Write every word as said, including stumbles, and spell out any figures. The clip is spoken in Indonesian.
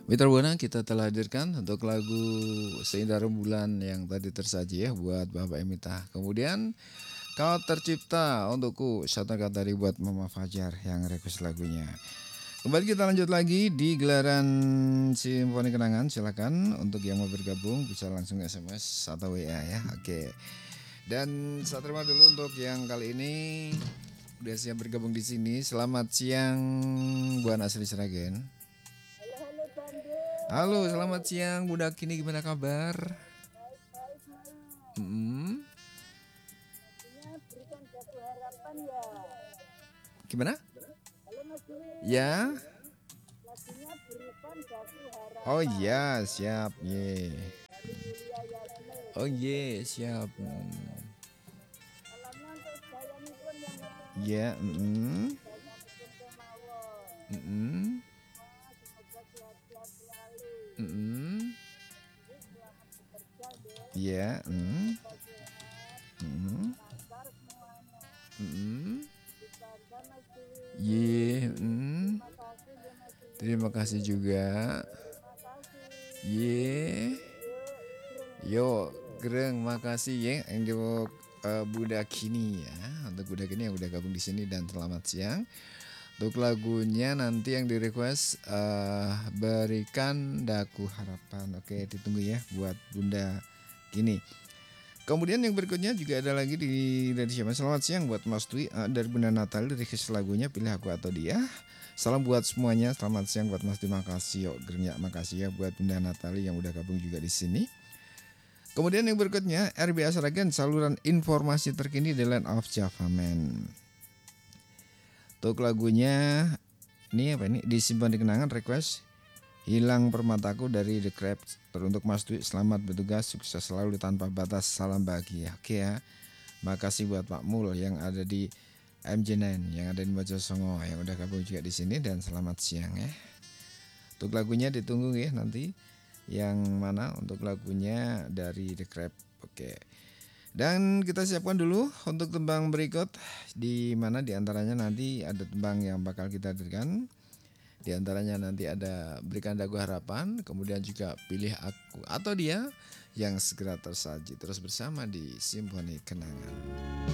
Mitra Buana kita telah hadirkan untuk lagu Seindah Rembulan yang tadi tersaji ya buat Bapak Emita. Kemudian Kau Tercipta untukku satu kata dari buat Mama Fajar yang request lagunya. Kembali kita lanjut lagi di gelaran Simfoni Kenangan. Silakan untuk yang mau bergabung bisa langsung S M S atau W A ya. Oke. Dan saya terima dulu untuk yang kali ini udah siap bergabung di sini. Selamat siang Buan Asri Sragen. Halo, selamat siang Bunda Kini, gimana kabar? Mm-mm. Gimana? Ya. Oh iya, siap. Ye. Oh iya, siap. Hmm. Ya, mm-mm. Mm-mm. Mm-mm. Ya, mm. Mm-mm. Mm-mm. Ye, mm. Terima kasih juga. Ye. Yo, Greng, makasih ya untuk uh, Bunda Kini ya. Untuk Bunda Kini yang udah gabung di sini dan selamat siang. Untuk lagunya nanti yang di request uh, Berikan Daku Harapan. Oke, ditunggu ya buat Bunda Kini. Kemudian yang berikutnya juga ada lagi di dari siapa? Selamat siang buat Mas Dwi uh, dari Bunda Natali, request lagunya Pilih Aku Atau Dia. Salam buat semuanya. Selamat siang buat Mas Dwi. Makasih yo, Greng ya. Makasih ya buat Bunda Natali yang udah gabung juga di sini. Kemudian yang berikutnya R B A Sragen, saluran informasi terkini di Land of Java Man. Untuk lagunya ini apa ini? Disimpan di kenangan request Hilang Permataku dari The Crabs. Teruntuk Mas Dwi, selamat bertugas, sukses selalu tanpa batas, salam bahagia. Oke ya. Makasih buat Pak Mul yang ada di M J sembilan, yang ada di Mojosongo, yang udah gabung juga di sini dan selamat siang ya. Untuk lagunya ditunggu ya nanti. Yang mana untuk lagunya dari The Crab. Oke. Dan kita siapkan dulu untuk tembang berikut, di mana diantaranya nanti ada tembang yang bakal kita hadirkan. Di antaranya nanti ada Berikan Dagu Harapan, kemudian juga Pilih Aku Atau Dia yang segera tersaji terus bersama di Simfoni Kenangan.